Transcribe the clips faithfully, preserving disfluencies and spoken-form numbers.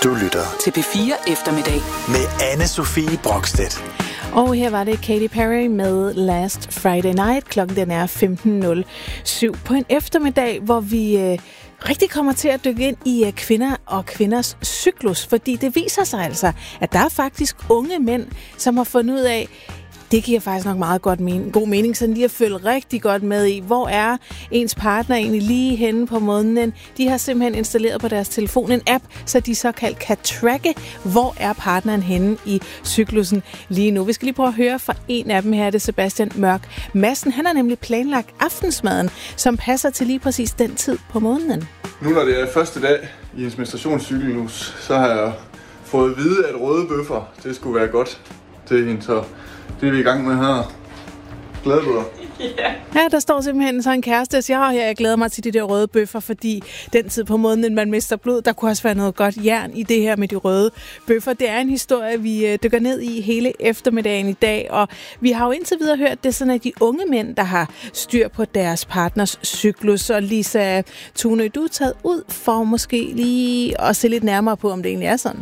Du lytter til P fire Eftermiddag med Anne-Sophie Brokstedt. Og her var det Katy Perry med Last Friday Night. Klokken den er femten nul syv på en eftermiddag, hvor vi øh, rigtig kommer til at dykke ind i øh, kvinder og kvinders cyklus. Fordi det viser sig altså, at der er faktisk unge mænd, som har fundet ud af, det giver faktisk nok meget godt men- god mening, sådan lige at følge rigtig godt med i, hvor er ens partner egentlig lige henne på måneden. De har simpelthen installeret på deres telefon en app, så de såkaldt kan tracke, hvor er partneren henne i cyklusen lige nu. Vi skal lige prøve at høre fra en af dem her, det er Sebastian Mørk Madsen. Han har nemlig planlagt aftensmaden, som passer til lige præcis den tid på måneden. Nu når det er første dag i hendes menstruationscyklus, så har jeg fået at vide, at røde bøffer, det skulle være godt til hende, så det er vi i gang med her. Glæder du dig? Ja. Ja, der står simpelthen så en kæreste og siger, at jeg glæder mig til de der røde bøffer, fordi den tid på måneden, man mister blod, der kunne også være noget godt jern i det her med de røde bøffer. Det er en historie, vi dykker ned i hele eftermiddagen i dag, og vi har jo indtil videre hørt, det er sådan, at de unge mænd, der har styr på deres partners cyklus. Og Lisa Thune, du er taget ud for måske lige at se lidt nærmere på, om det egentlig er sådan.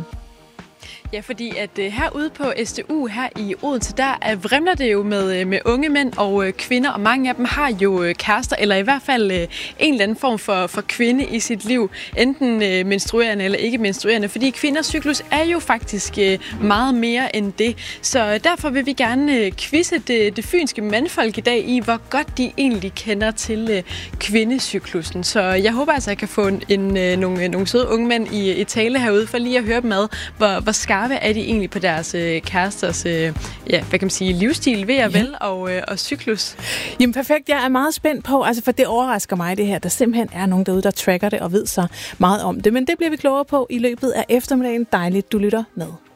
Ja, fordi at uh, herude på S D U her i Odense, der er, vrimler det jo med, med unge mænd og uh, kvinder, og mange af dem har jo uh, kærester, eller i hvert fald uh, en eller anden form for, for kvinde i sit liv, enten uh, menstruerende eller ikke menstruerende, fordi kvinders cyklus er jo faktisk uh, meget mere end det. Så uh, derfor vil vi gerne uh, quizze det, det fynske mandfolk i dag i, hvor godt de egentlig kender til uh, kvindecyklusen. Så jeg håber altså, at jeg kan få en, en, uh, nogle, nogle søde unge mænd i, i tale herude, for lige at høre dem ad, hvor, hvor skarpe er de egentlig på deres øh, kæresters øh, ja, hvad kan man sige, livsstil, ved og vel, og, øh, og cyklus. Jamen perfekt, jeg er meget spændt på, altså for det overrasker mig det her, der simpelthen er nogen derude, der tracker det og ved så meget om det, men det bliver vi klogere på i løbet af eftermiddagen. Dejligt, du lytter med.